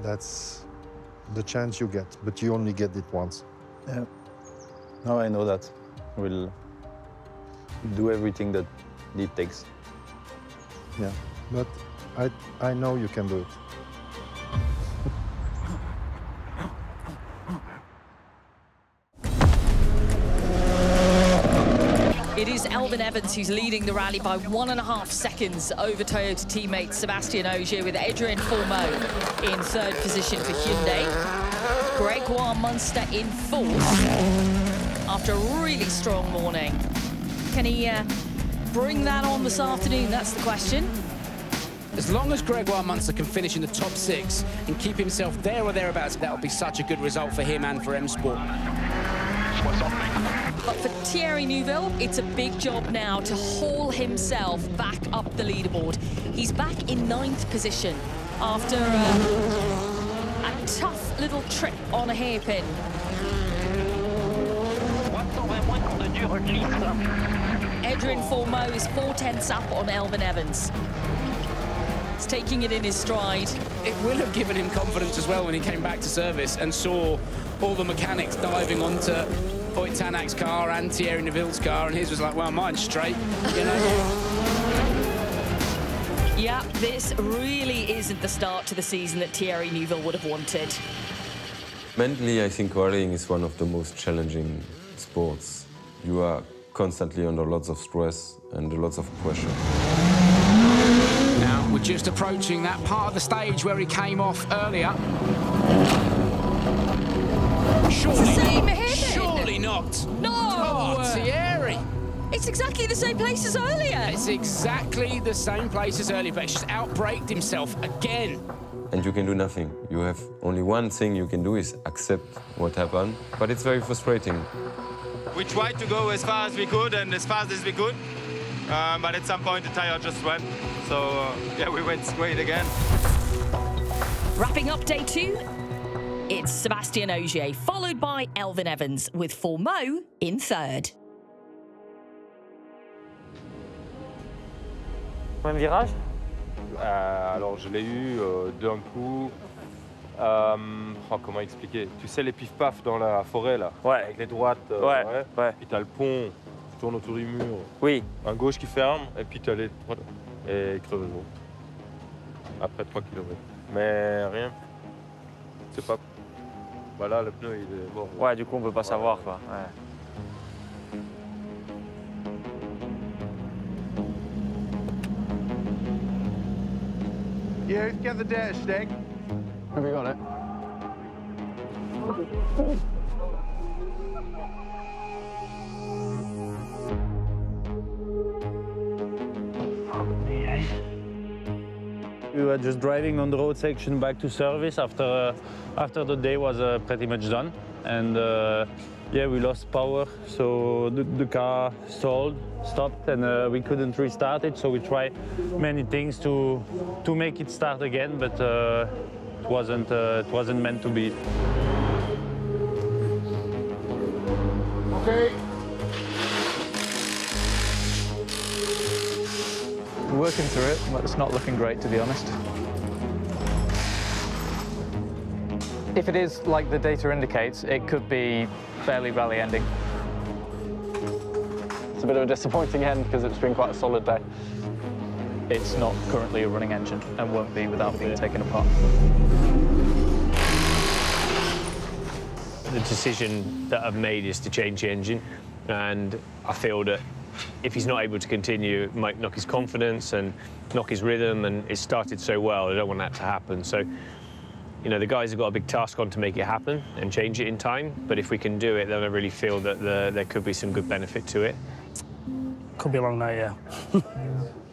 That's the chance you get, but you only get it once. Yeah. No, I know that. We'll do everything that it takes. Yeah, but I know you can do it. It is Elfyn Evans who's leading the rally by 1.5 seconds over Toyota teammate Sébastien Ogier, with Adrien Fourmeau in third position for Hyundai. Gregoire Munster in fourth after a really strong morning. Can he bring that on this afternoon? That's the question. As long as Gregoire Munster can finish in the top 6 and keep himself there or thereabouts, that would be such a good result for him and for M Sport. But for Thierry Neuville, it's a big job now to haul himself back up the leaderboard. He's back in 9th position after a tough little trip on a hairpin. Adrien Fourmeau is 4/10 up on Elfyn Evans. He's taking it in his stride. It will have given him confidence as well when he came back to service and saw all the mechanics diving onto Ott Tanak's car and Thierry Neuville's car, and his was like, well, mine's straight, you know. Yeah, this really isn't the start to the season that Thierry Neuville would have wanted. Mentally, I think rallying is one of the most challenging sports. You are constantly under lots of stress and lots of pressure. Now, we're just approaching that part of the stage where he came off earlier. Surely not. No! Oh, Thierry! It's exactly the same place as earlier. It's exactly the same place as earlier, but he's just outbraked himself again. And you can do nothing. You have only one thing you can do is accept what happened, but it's very frustrating. We tried to go as far as we could and as fast as we could, but at some point the tire just went. So, yeah, we went straight again. Wrapping up day 2, it's Sébastien Ogier, followed by Elfyn Evans, with Fourmeau in third. Même virage? Alors je l'ai eu d'un coup. Comment expliquer? Tu sais les pif-paf dans la forêt là? Ouais. Avec les droites. Ouais. Et t'as le pont, tu tournes autour du mur. Oui. Un gauche qui ferme et puis t'as les droites. Et creusement. Après 3 km. Mais rien. C'est pas. Voilà, le pneu il est bon. Ouais, du coup on peut pas savoir quoi. Ouais. Yeah, who's got the dash, Steg? Have we got it? We were just driving on the road section back to service after the day was pretty much done, and yeah, we lost power, so the car stopped, and we couldn't restart it. So we tried many things to make it start again, but it wasn't meant to be. Okay. We're working through it, but it's not looking great, to be honest. If it is like the data indicates, it could be fairly rally ending. It's a bit of a disappointing end because it's been quite a solid day. It's not currently a running engine and won't be without being taken apart. The decision that I've made is to change the engine, and I feel that if he's not able to continue, it might knock his confidence and knock his rhythm, and it started so well, I don't want that to happen. So, you know, the guys have got a big task on to make it happen and change it in time, but if we can do it, then I really feel that there could be some good benefit to it. Could be a long night, yeah.